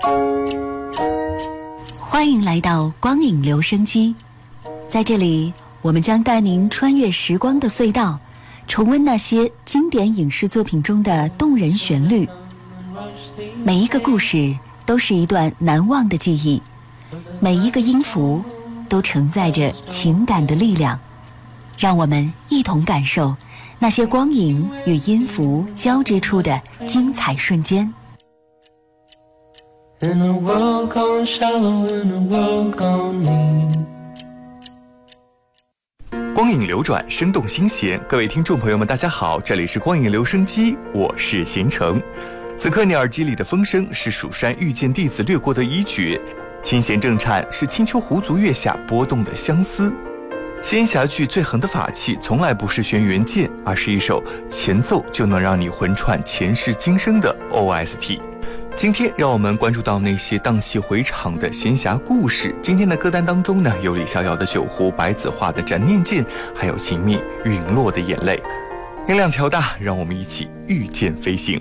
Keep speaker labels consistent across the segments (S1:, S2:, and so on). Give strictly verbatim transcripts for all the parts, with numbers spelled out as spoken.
S1: 欢迎来到光影留声机，在这里我们将带您穿越时光的隧道，重温那些经典影视作品中的动人旋律。每一个故事都是一段难忘的记忆，每一个音符都承载着情感的力量。让我们一同感受那些光影与音符交织出的精彩瞬间。
S2: In a world gone shallow, in a world gone mean。
S3: 光影流转，生动新鲜。各位听众朋友们大家好，这里是光影留声机，我是贤成。此刻你耳机里的风声是蜀山遇见弟子掠过的衣角，琴弦正颤是青丘狐足月下波动的相思。仙侠剧最狠的法器从来不是轩辕剑，而是一首前奏就能让你魂串前世今生的 O S T。 今天让我们关注到那些荡气回肠的仙侠故事。今天的歌单当中呢，有李逍遥的酒壶，白子画的斩念剑，还有秦宓陨落的眼泪。音量调大，让我们一起御剑飞行。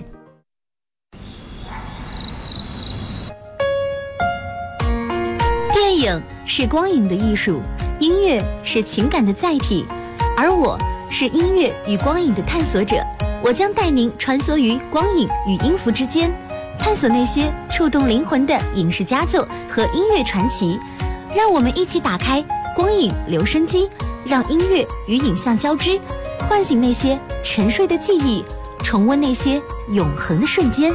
S4: 电影是光影的艺术，音乐是情感的载体，而我是音乐与光影的探索者。我将带您穿梭于光影与音符之间，探索那些触动灵魂的影视佳作和音乐传奇。让我们一起打开光影留声机，让音乐与影像交织，唤醒那些沉睡的记忆，重温那些永恒的瞬间。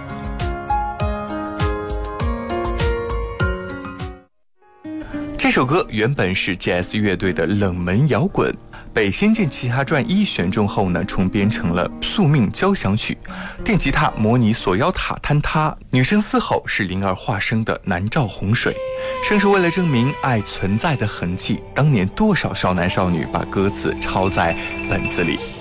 S3: 这首歌原本是 J S 乐队的冷门摇滚，被《仙剑奇侠传一》选中后呢，重编成了宿命交响曲。电吉他模拟锁妖塔坍塌，女声嘶吼是灵儿化身的南诏洪水。正是为了证明爱存在的痕迹，当年多少少男少女把歌词抄在本子里。